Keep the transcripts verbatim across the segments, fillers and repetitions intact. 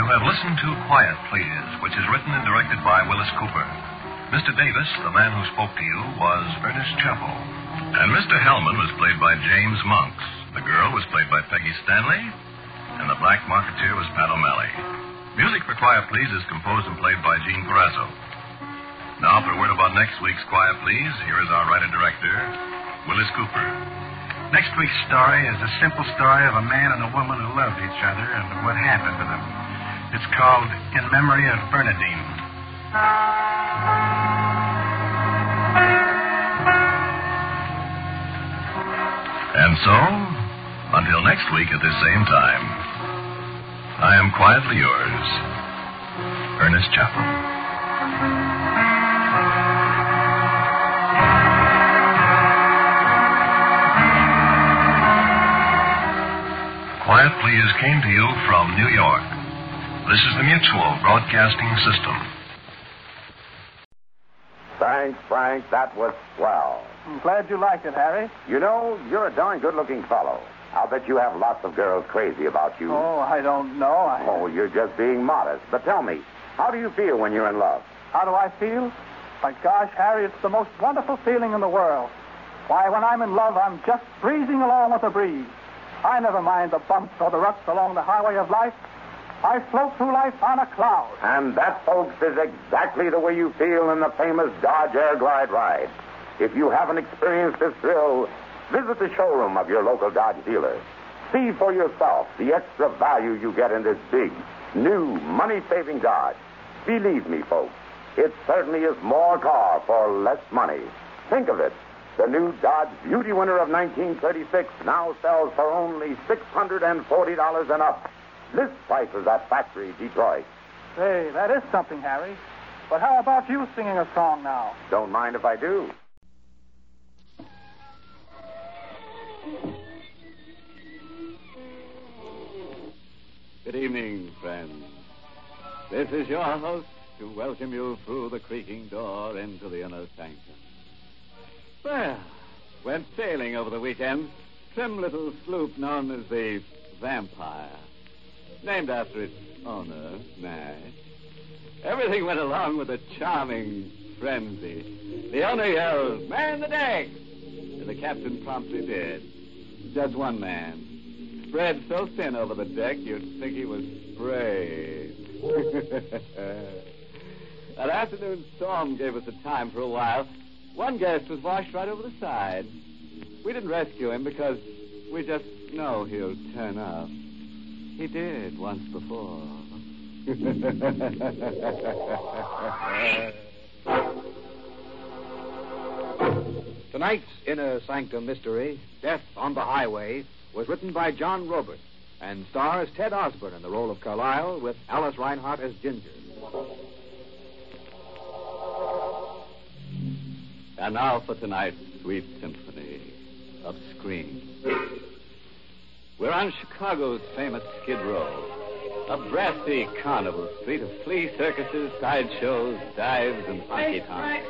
You have listened to Quiet Please, which is written and directed by Willis Cooper. Mister Davis, the man who spoke to you, was Ernest Chappell. And Mister Hellman was played by James Monks. The girl was played by Peggy Stanley. And the black marketeer was Pat O'Malley. Music for Quiet Please is composed and played by Gene Parasso. Now, for a word about next week's Quiet Please, here is our writer-director, Willis Cooper. Next week's story is a simple story of a man and a woman who loved each other and what happened to them. It's called In Memory of Bernadine. And so, until next week at this same time, I am quietly yours, Ernest Chappell. Quiet Please came to you from New York. This is the Mutual Broadcasting System. Thanks, Frank. That was swell. I'm glad you liked it, Harry. You know, you're a darn good-looking fellow. I'll bet you have lots of girls crazy about you. Oh, I don't know. I... Oh, you're just being modest. But tell me, how do you feel when you're in love? How do I feel? My gosh, Harry, it's the most wonderful feeling in the world. Why, when I'm in love, I'm just breezing along with the breeze. I never mind the bumps or the ruts along the highway of life. I float through life on a cloud. And that, folks, is exactly the way you feel in the famous Dodge Air Glide ride. If you haven't experienced this thrill, visit the showroom of your local Dodge dealer. See for yourself the extra value you get in this big, new, money-saving Dodge. Believe me, folks, it certainly is more car for less money. Think of it. The new Dodge Beauty Winner of nineteen thirty-six now sells for only six hundred forty dollars and up. List prices at Factory Detroit. Say, that is something, Harry. But how about you singing a song now? Don't mind if I do. Good evening, friends. This is your host to welcome you through the creaking door into the inner sanctum. Well, went sailing over the weekend. Trim little sloop known as the Vampire. Named after its owner, Nash. Everything went along with a charming frenzy. The owner yelled, "Man the deck!" And the captain promptly did. Just one man. Spread so thin over the deck, you'd think he was sprayed. That afternoon storm gave us a time for a while. One guest was washed right over the side. We didn't rescue him because we just know he'll turn up. He did once before. Tonight's Inner Sanctum Mystery, Death on the Highway, was written by John Robert and stars Ted Osborne in the role of Carlyle with Alice Reinhardt as Ginger. And now for tonight's sweet symphony of screams. We're on Chicago's famous Skid Row, a brassy carnival street of flea circuses, sideshows, dives, and honky-tonks.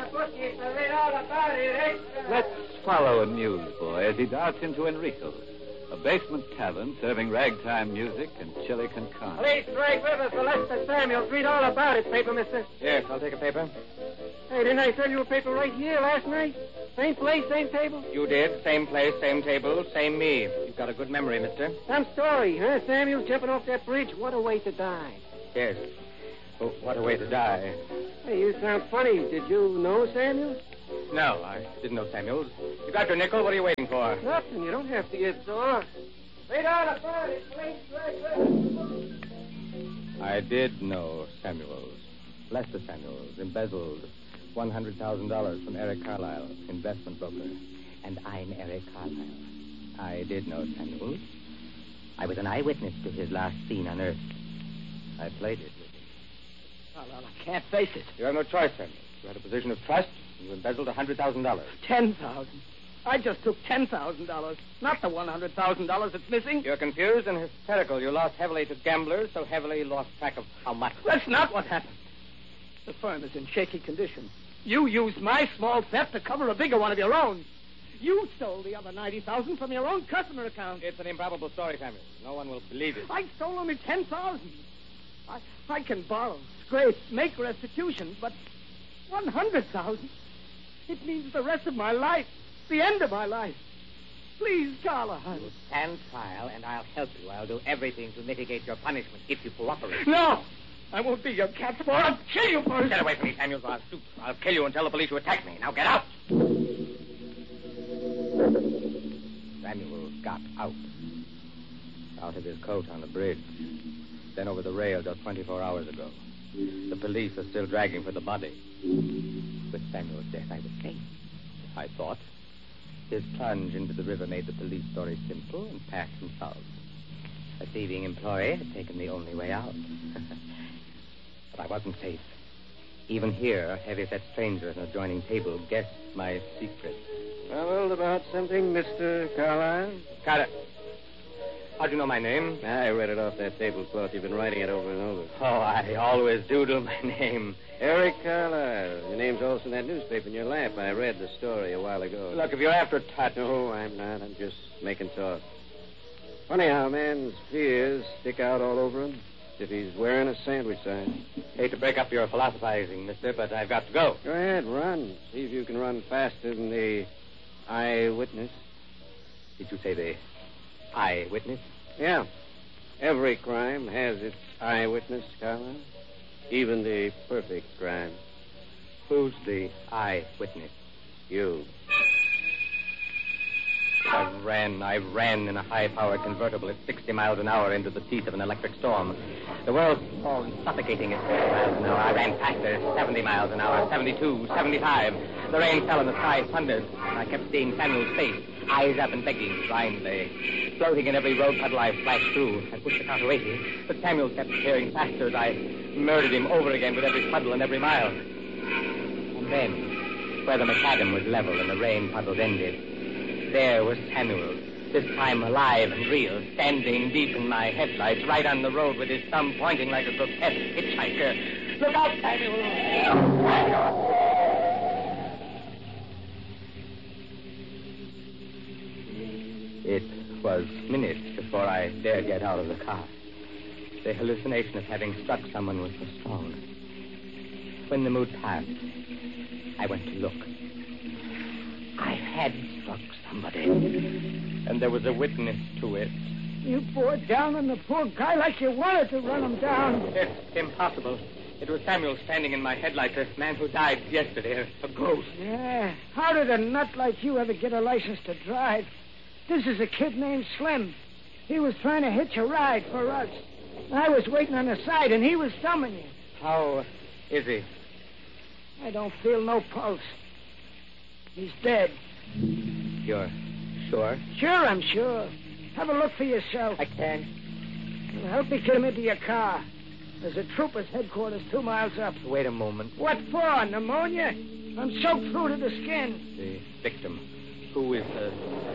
Let's follow a newsboy as he darts into Enrico's, a basement tavern serving ragtime music and chili con carne. Police Drake Rivers, Lester Samuels. Read all about it, paper, mister. Yes, I'll take a paper. Hey, didn't I sell you a paper right here last night? Same place, same table? You did. Same place, same table, same me. You've got a good memory, mister. Some story, huh? Samuels jumping off that bridge. What a way to die. Yes. Oh, what a way to die. Hey, you sound funny. Did you know Samuels? No, I didn't know Samuels. You got your nickel. What are you waiting for? Nothing. You don't have to get sore. Read all about it, Police Drake Rivers. I did know Samuels. Lester Samuels, embezzled one hundred thousand dollars from Eric Carlyle, investment broker. And I'm Eric Carlyle. I did know Samuels. I was an eyewitness to his last scene on Earth. I played it with him. Carlyle, I can't face it. You have no choice, Samuels. You had a position of trust, and you embezzled one hundred thousand dollars. Ten thousand. I just took ten thousand dollars, not the one hundred thousand dollars that's missing. You're confused and hysterical. You lost heavily to gamblers, so heavily you lost track of how much. That's not what happened. The firm is in shaky condition. You used my small theft to cover a bigger one of your own. You stole the other ninety thousand from your own customer account. It's an improbable story, Samuel. No one will believe it. I stole only ten thousand. I, I can borrow, scrape, make restitution, but one hundred thousand? It means the rest of my life, the end of my life. Please, Callahan. You stand trial, and I'll help you. I'll do everything to mitigate your punishment if you cooperate. No! I won't be your cat's paw. I'll kill you first. Get away from me, Samuels, or I'll shoot. I'll kill you and tell the police you attacked me. Now get out! Samuel got out. Out of his coat on the bridge. Then over the rail just twenty-four hours ago. The police are still dragging for the body. With Samuel's death, I was safe, I thought. His plunge into the river made the police story simple and passed and solved. A thieving employee had taken the only way out. But I wasn't safe. Even here, a heavy-set stranger at an adjoining table guessed my secret. Troubled about something, Mister Carlyle? Carter. How'd you know my name? I read it off that tablecloth. You've been writing it over and over. Oh, I always doodle my name. Eric Carlyle. Your name's also in that newspaper in your lap. I read the story a while ago. Look, if you're after a touch... No, I'm not. I'm just making talk. Funny how a man's fears stick out all over him. As if he's wearing a sandwich sign. Hate to break up your philosophizing, mister, but I've got to go. Go ahead, run. See if you can run faster than the eyewitness. Did you say the eyewitness? Yeah. Every crime has its eyewitness, Carlyle. Even the perfect crime. Who's the eyewitness? You. I ran, I ran in a high-powered convertible at sixty miles an hour into the teeth of an electric storm. The world falling, suffocating at sixty miles an hour. I ran faster, seventy miles an hour, seventy-two, seventy-five. The rain fell and the sky thundered. And I kept seeing Samuel's face, eyes up and begging, blindly. Floating in every road puddle I flashed through. I pushed the car to eighty, but Samuel kept tearing faster as I murdered him over again with every puddle and every mile. And then, where the macadam was level and the rain puddles ended, there was Samuel, this time alive and real, standing deep in my headlights, right on the road with his thumb pointing like a grotesque hitchhiker. Look out, Samuel! It was minutes before I dared get out of the car. The hallucination of having struck someone was so strong. When the mood passed, I went to look. I had struck somebody. And there was a witness to it. You bore down on the poor guy like you wanted to run him down. It's impossible. It was Samuel standing in my headlights, a man who died yesterday, a, a ghost. Yeah. How did a nut like you ever get a license to drive? This is a kid named Slim. He was trying to hitch a ride for us. I was waiting on the side, and he was thumbing you. How is he? I don't feel no pulse. He's dead. You're sure? Sure, I'm sure. Have a look for yourself. I can't. Well, help me get him into your car. There's a trooper's headquarters two miles up. Wait a moment. What for? Pneumonia? I'm soaked through to the skin. The victim. Who is the...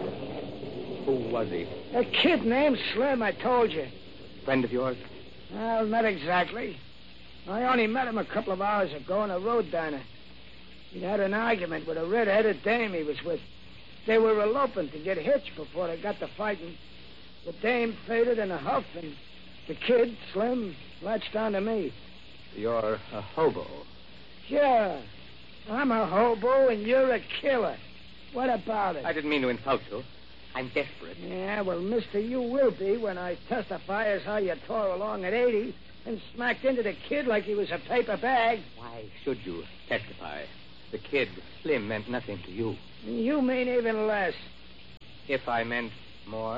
Who was he? A kid named Slim, I told you. Friend of yours? Well, not exactly. I only met him a couple of hours ago in a road diner. He'd had an argument with a red-headed dame he was with. They were eloping to get hitched before they got to fighting. The dame faded in a huff, and the kid, Slim, latched onto me. You're a hobo. Sure. I'm a hobo, and you're a killer. What about it? I didn't mean to insult you. I'm desperate. Yeah, well, mister, you will be when I testify as how you tore along at eighty and smacked into the kid like he was a paper bag. Why should you testify? The kid, Slim, meant nothing to you. You mean even less. If I meant more?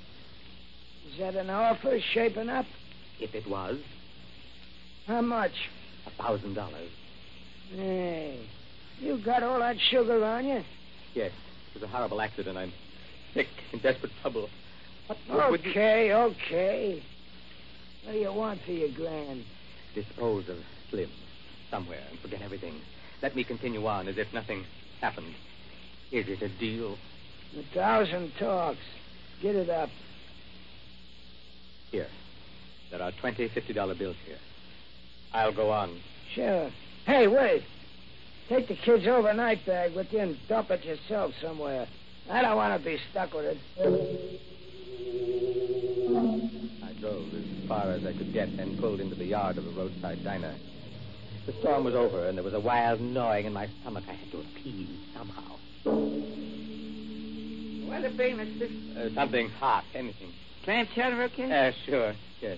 Is that an offer shaping up? If it was. How much? A thousand dollars. Hey, you got all that sugar on you? Yes, it was a horrible accident. I'm sick, in desperate trouble. What, what would you... Okay, okay. What do you want for your grand? Dispose of Slim somewhere and forget everything. Let me continue on as if nothing happened. Is it a deal? A thousand talks. Get it up. Here. There are twenty fifty-dollar bills here. I'll go on. Sure. Hey, wait. Take the kid's overnight bag with you and dump it yourself somewhere. I don't want to be stuck with it. I drove as far as I could get and pulled into the yard of a roadside diner. The storm was over, and there was a wild gnawing in my stomach. I had to appease somehow. What'll it be, mister? Uh, something hot, anything. Clam chowder, okay? Uh, sure, yes.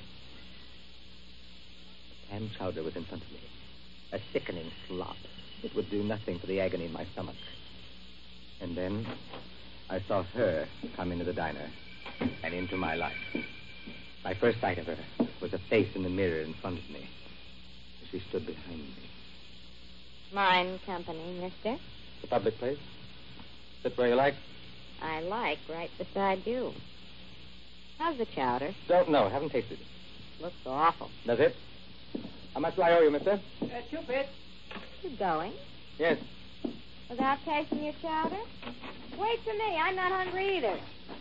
The clam chowder was in front of me. A sickening slop. It would do nothing for the agony in my stomach. And then I saw her come into the diner and into my life. My first sight of her was a face in the mirror in front of me. She stood behind me. Mine company, mister. The public place? Sit where you like? I like right beside you. How's the chowder? Don't know. Haven't tasted it. Looks awful. Does it? How much do I owe you, mister? Uh, two bits. You going? Yes. Without tasting your chowder? Wait for me. I'm not hungry either.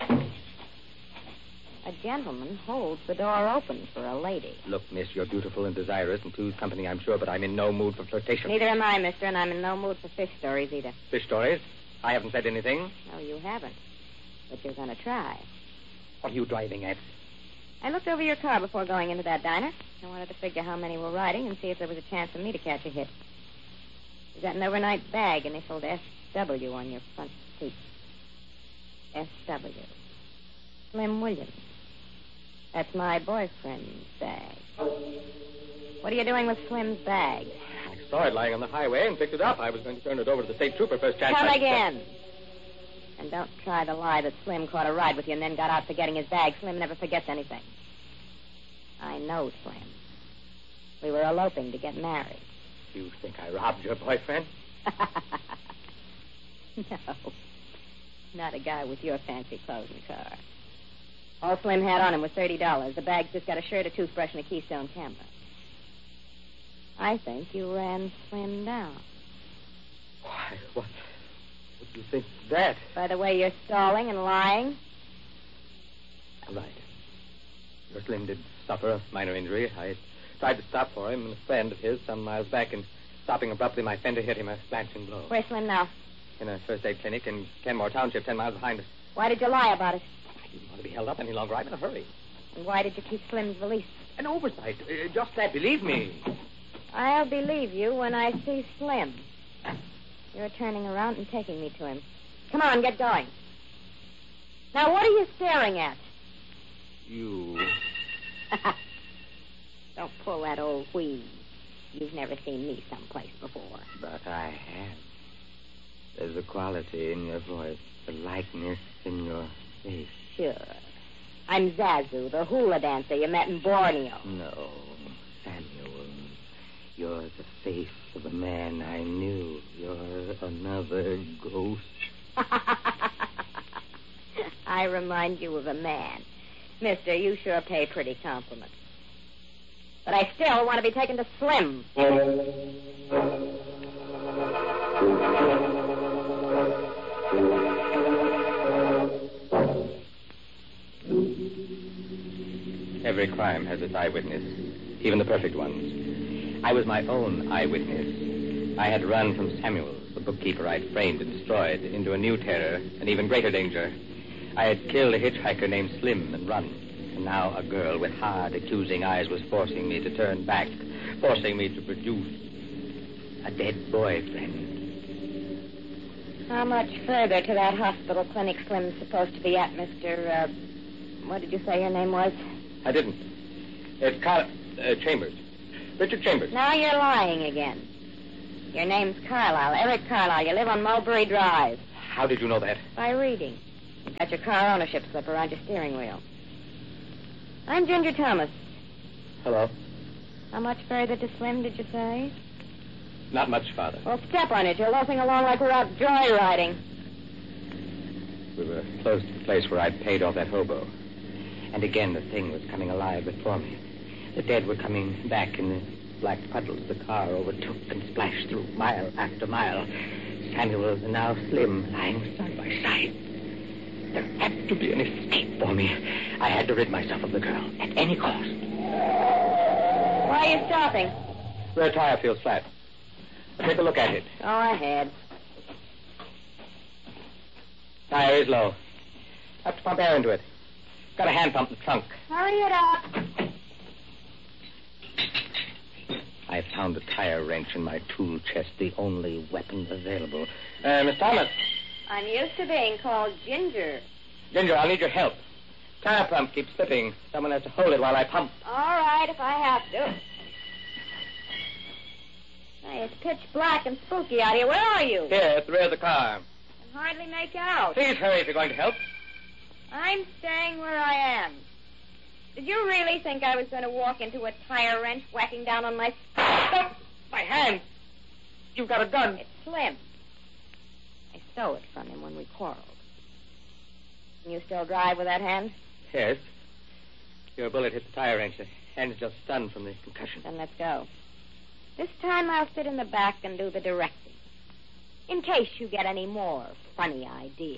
A gentleman holds the door open for a lady. Look, miss, you're beautiful and desirous, and two's company, I'm sure, but I'm in no mood for flirtation. Neither am I, mister, and I'm in no mood for fish stories either. Fish stories? I haven't said anything. No, you haven't. But you're going to try. What are you driving at? I looked over your car before going into that diner. I wanted to figure how many were riding and see if there was a chance for me to catch a hit. You got an overnight bag initialed S W on your front seat. S W. Slim Williams. That's my boyfriend's bag. What are you doing with Slim's bag? I saw it lying on the highway and picked it up. I was going to turn it over to the state trooper first chance. Come I... again. And don't try to lie that Slim caught a ride with you and then got out forgetting his bag. Slim never forgets anything. I know Slim. We were eloping to get married. You think I robbed your boyfriend? No. Not a guy with your fancy clothes and car. All Slim had on him was thirty dollars. The bag's just got a shirt, a toothbrush, and a Keystone camera. I think you ran Slim down. Why, what? What do you think of that? By the way you're stalling and lying? Right. Your Slim did suffer a minor injury. I tried to stop for him and a friend of his some miles back, and stopping abruptly, my fender hit him a splashing blow. Where's Slim now? In a first aid clinic in Kenmore Township, ten miles behind us. Why did you lie about it? I didn't want to be held up any longer. I'm in a hurry. And why did you keep Slim's valise? An oversight. Uh, just that, believe me. I'll believe you when I see Slim. You're turning around and taking me to him. Come on, get going. Now, what are you staring at? You. Don't pull that old wheeze. You've never seen me someplace before. But I have. There's a quality in your voice, a likeness in your face. Sure. I'm Zazu, the hula dancer you met in Borneo. No, Samuel. You're the face of a man I knew. You're another ghost. I remind you of a man. Mister, you sure pay pretty compliments. But I still want to be taken to Slim. Every crime has its eyewitness, even the perfect ones. I was my own eyewitness. I had run from Samuels, the bookkeeper I'd framed and destroyed, into a new terror, an even greater danger. I had killed a hitchhiker named Slim and run. And now a girl with hard, accusing eyes was forcing me to turn back, forcing me to produce a dead boyfriend. How much further to that hospital clinic Slim's supposed to be at, Mister, uh, what did you say your name was? I didn't. It's Car- uh, Chambers. Richard Chambers. Now you're lying again. Your name's Carlisle, Eric Carlisle. You live on Mulberry Drive. How did you know that? By reading. You've got your car ownership slip around your steering wheel. I'm Ginger Thomas. Hello. How much further to Slim, did you say? Not much farther. Well, step on it. You're loafing along like we're out joyriding. We were close to the place where I'd paid off that hobo. And again, the thing was coming alive before me. The dead were coming back in the black puddles the car overtook and splashed through mile after mile. Samuel and now Slim lying side by side. There had to be an escape for me. I had to rid myself of the girl at any cost. Why are you stopping? Rear tire feels flat. Take a look at it. Go ahead. Tire is low. Have to pump air into it. Got a hand pump in the trunk. Hurry it up. found a tire wrench in my tool chest, the only weapon available. Uh, Miss Thomas. I'm used to being called Ginger. Ginger, I'll need your help. Tire pump keeps slipping. Someone has to hold it while I pump. All right, if I have to. Hey, it's pitch black and spooky out here. Where are you? Here, at the rear of the car. I can hardly make out. Please hurry if you're going to help. I'm staying where I am. Did you really think I was going to walk into a tire wrench whacking down on my... Stop! My hand! You've got a gun. It's Slim. I stole it from him when we quarreled. Can you still drive with that hand? Yes. Your bullet hit the tire wrench. The hand's just stunned from the concussion. Then let's go. This time I'll sit in the back and do the directing. In case you get any more funny ideas.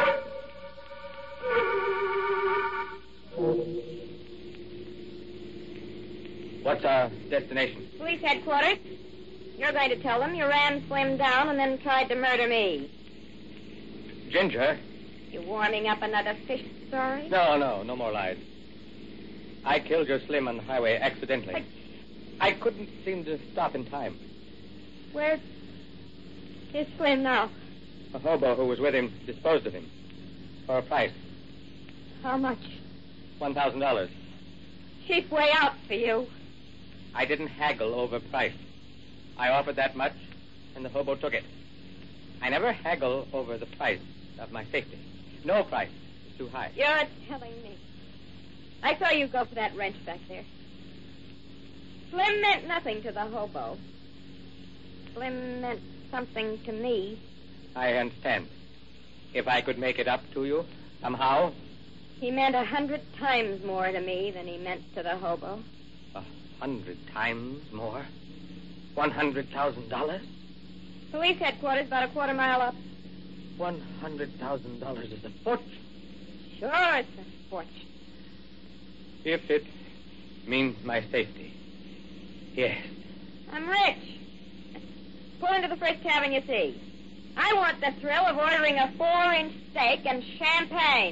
What's our destination? Police headquarters. You're going to tell them you ran Slim down and then tried to murder me. Ginger? You warming up another fish story? No, no, no more lies. I killed your Slim on the highway accidentally. But... I couldn't seem to stop in time. Where is Slim now? A hobo who was with him disposed of him. For a price. How much? One thousand dollars. Cheap way out for you. I didn't haggle over price. I offered that much, and the hobo took it. I never haggle over the price of my safety. No price is too high. You're telling me. I saw you go for that wrench back there. Slim meant nothing to the hobo. Slim meant something to me. I understand. If I could make it up to you, somehow. He meant a hundred times more to me than he meant to the hobo. A hundred times more? One hundred thousand dollars? Police headquarters about a quarter mile up. One hundred thousand dollars is a fortune. Sure, it's a fortune. If it means my safety. Yes. I'm rich. Pull into the first cabin you see. I want the thrill of ordering a four-inch steak and champagne.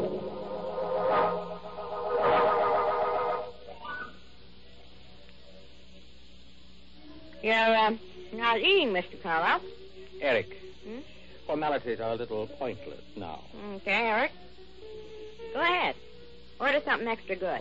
You're, uh, not eating, Mister Carlisle. Eric, Hmm? formalities are a little pointless now. Okay, Eric. Go ahead. Order something extra good.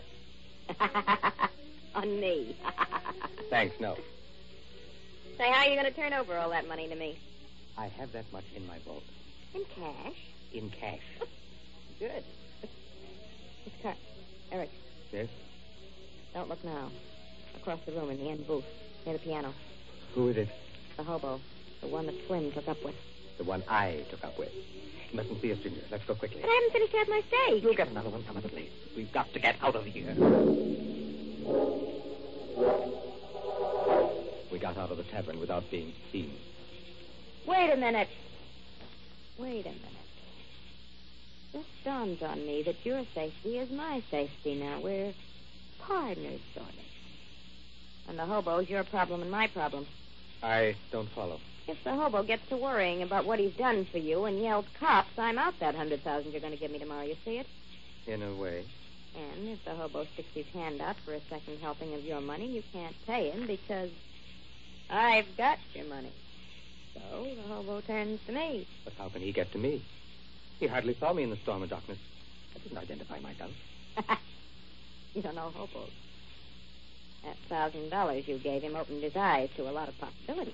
On me. Thanks, no. Say, how are you going to turn over all that money to me? I have that much in my vault. In cash? In cash. Good. Mister Car- Eric, Yes? don't look now. Across the room in the end booth, near the piano. Who is it? The hobo. The one that Slim took up with. The one I took up with. You mustn't see us, Ginger. Let's go quickly. But I haven't finished half my steak. You'll get another one some other place. We've got to get out of here. We got out of the tavern without being seen. Wait a minute. Wait a minute. This dawns on me that your safety is my safety now. We're partners, sort of. And the hobo's your problem and my problem. I don't follow. If the hobo gets to worrying about what he's done for you and yells cops, I'm out that hundred thousand you're going to give me tomorrow. You see it? In a way. And if the hobo sticks his hand out for a second helping of your money, you can't pay him because I've got your money. So the hobo turns to me. But how can he get to me? He hardly saw me in the storm of darkness. I didn't identify myself. You don't know hobos. That thousand dollars you gave him opened his eyes to a lot of possibilities.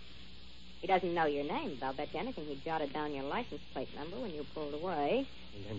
He doesn't know your name, but I'll bet you anything he jotted down your license plate number when you pulled away. And then